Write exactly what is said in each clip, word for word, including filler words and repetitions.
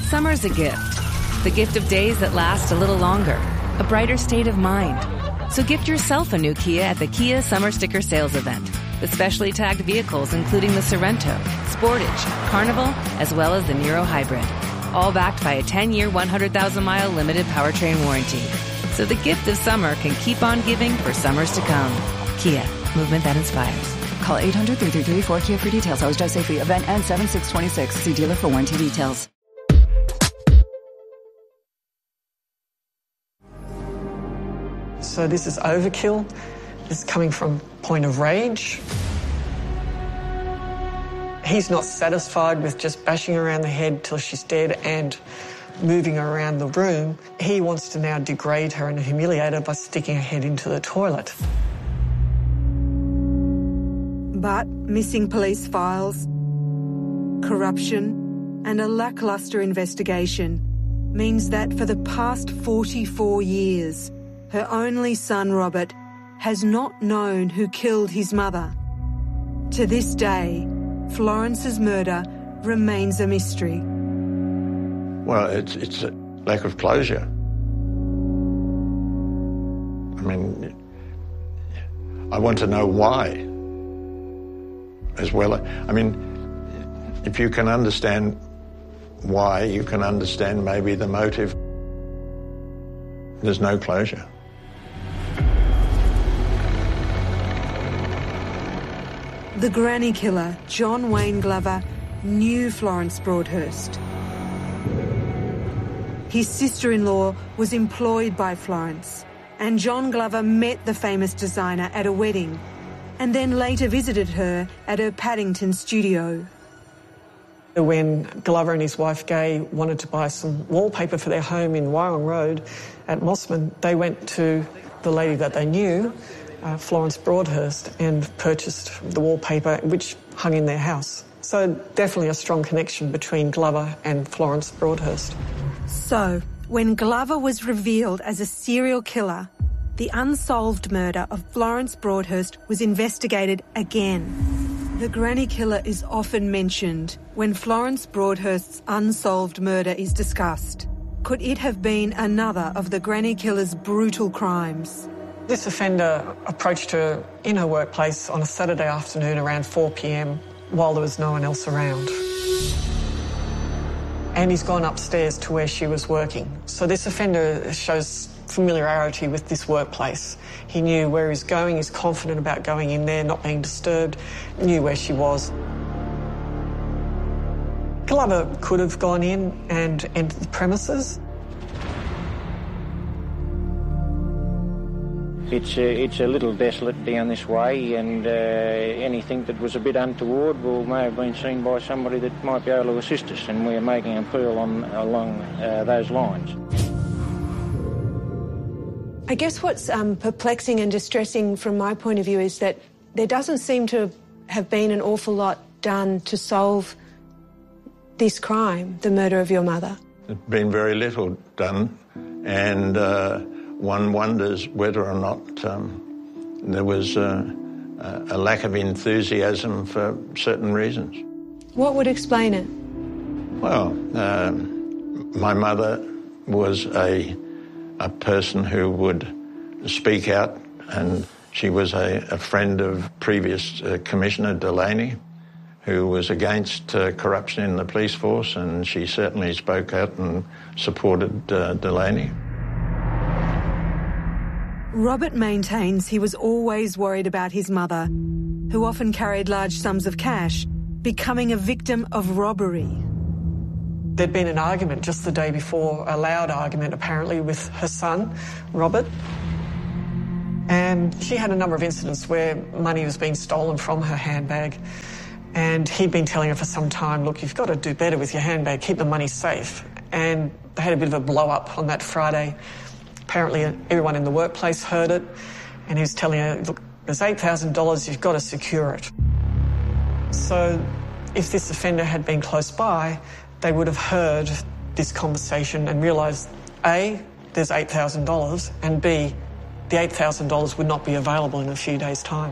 Summer's a gift. The gift of days that last a little longer, a brighter state of mind. So gift yourself a new Kia at the Kia Summer Sticker Sales Event. With specially tagged vehicles including the Sorento, Sportage, Carnival, as well as the Niro Hybrid. All backed by a ten-year, one hundred thousand mile limited powertrain warranty. So the gift of summer can keep on giving for summers to come. Kia, movement that inspires. Call eight hundred, three three three, four K I A for details. Always drive safely. Event ends seven six twenty-six. See dealer for warranty details. So this is overkill. This is coming from point of rage. He's not satisfied with just bashing her around the head till she's dead and moving her around the room. He wants to now degrade her and humiliate her by sticking her head into the toilet. But missing police files, corruption, and a lacklustre investigation means that for the past forty-four years, her only son, Robert, has not known who killed his mother. To this day, Florence's murder remains a mystery. Well, it's, it's a lack of closure. I mean, I want to know why as well. I mean, if you can understand why, you can understand maybe the motive. There's no closure. The granny killer, John Wayne Glover, knew Florence Broadhurst. His sister-in-law was employed by Florence, and John Glover met the famous designer at a wedding and then later visited her at her Paddington studio. When Glover and his wife Gay wanted to buy some wallpaper for their home in Wyong Road at Mossman, they went to the lady that they knew, uh, Florence Broadhurst, and purchased the wallpaper which hung in their house. So definitely a strong connection between Glover and Florence Broadhurst. So, when Glover was revealed as a serial killer, the unsolved murder of Florence Broadhurst was investigated again. The granny killer is often mentioned when Florence Broadhurst's unsolved murder is discussed. Could it have been another of the granny killer's brutal crimes? This offender approached her in her workplace on a Saturday afternoon around four p m while there was no one else around. And he's gone upstairs to where she was working. So this offender shows familiarity with this workplace. He knew where he's going, he's confident about going in there, not being disturbed, knew where she was. Glover could have gone in and entered the premises. It's a, it's a little desolate down this way, and uh, anything that was a bit untoward will may have been seen by somebody that might be able to assist us, and we're making an appeal on, along uh, those lines. I guess what's um, perplexing and distressing from my point of view is that there doesn't seem to have been an awful lot done to solve this crime, the murder of your mother. There's been very little done, and uh, one wonders whether or not um, there was uh, a lack of enthusiasm for certain reasons. What would explain it? Well, uh, my mother was a, a person who would speak out, and she was a, a friend of previous uh, Commissioner Delaney, who was against uh, corruption in the police force, and she certainly spoke out and supported uh, Delaney. Robert maintains he was always worried about his mother, who often carried large sums of cash, becoming a victim of robbery. There'd been an argument just the day before, a loud argument apparently, with her son, Robert. And she had a number of incidents where money was being stolen from her handbag. And he'd been telling her for some time, look, you've got to do better with your handbag, keep the money safe. And they had a bit of a blow-up on that Friday. Apparently everyone in the workplace heard it, and he was telling her, look, there's eight thousand dollars, you've got to secure it. So if this offender had been close by, they would have heard this conversation and realised, A, there's eight thousand dollars, and B, the eight thousand dollars would not be available in a few days' time.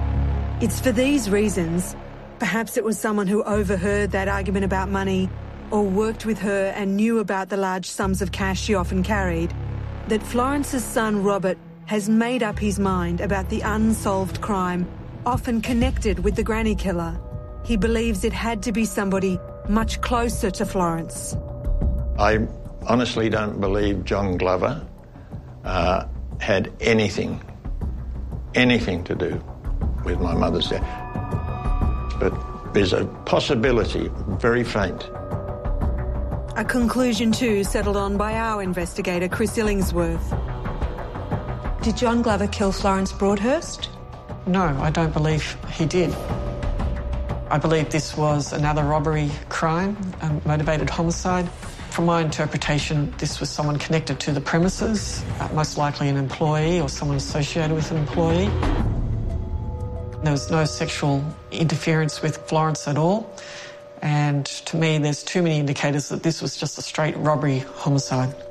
It's for these reasons, perhaps it was someone who overheard that argument about money, or worked with her and knew about the large sums of cash she often carried, that Florence's son Robert has made up his mind about the unsolved crime, often connected with the granny killer. He believes it had to be somebody much closer to Florence. I honestly don't believe John Glover uh, had anything, anything to do with my mother's death. But there's a possibility, very faint. A conclusion too settled on by our investigator, Chris Illingsworth. Did John Glover kill Florence Broadhurst? No, I don't believe he did. I believe this was another robbery crime, a motivated homicide. From my interpretation, this was someone connected to the premises, uh, most likely an employee or someone associated with an employee. There was no sexual interference with Florence at all. And to me, there's too many indicators that this was just a straight robbery homicide.